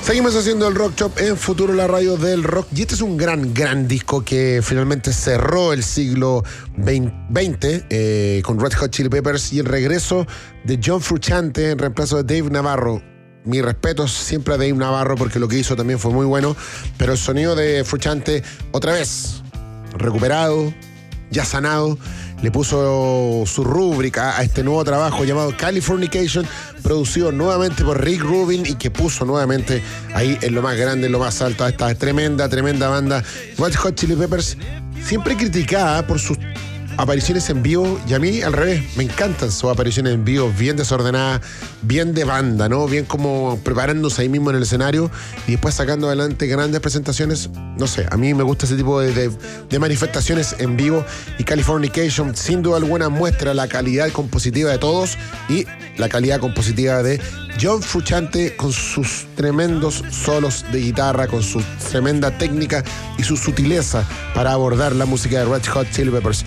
Seguimos haciendo el Rock Shop en Futuro, la radio del rock. Y este es un gran disco que finalmente cerró el siglo XX con Red Hot Chili Peppers y el regreso de John Frusciante en reemplazo de Dave Navarro. Mis respetos siempre a Dave Navarro porque lo que hizo también fue muy bueno, pero el sonido de Frusciante otra vez recuperado, ya sanado, le puso su rúbrica a este nuevo trabajo llamado Californication, producido nuevamente por Rick Rubin y que puso nuevamente ahí en lo más grande, en lo más alto a esta tremenda banda Red Hot Chili Peppers, siempre criticada por sus apariciones en vivo, y a mí al revés, me encantan sus apariciones en vivo, bien desordenadas, bien de banda, ¿no? Bien como preparándose ahí mismo en el escenario y después sacando adelante grandes presentaciones. No sé, a mí me gusta ese tipo de manifestaciones en vivo, y Californication sin duda alguna muestra la calidad compositiva de todos y la calidad compositiva de John Frusciante con sus tremendos solos de guitarra, con su tremenda técnica y su sutileza para abordar la música de Red Hot Chili Peppers.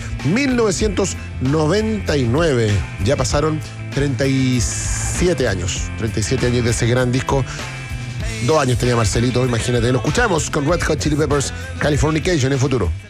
1999, ya pasaron 37 años de ese gran disco. 2 años tenía Marcelito, imagínate. Lo escuchamos con Red Hot Chili Peppers, Californication en Futuro.